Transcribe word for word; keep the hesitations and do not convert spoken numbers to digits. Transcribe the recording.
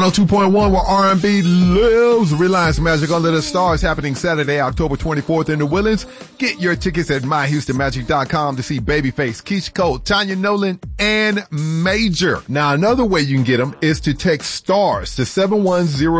oh two point one where R and B lives. Reliance Magic Under the Stars happening Saturday, October twenty-fourth in New Orleans. Get your tickets at my houston magic dot com to see Babyface, Keisha Cole, Tanya Nolan, and Major. Now, another way you can get them is to text STARS to seven one zero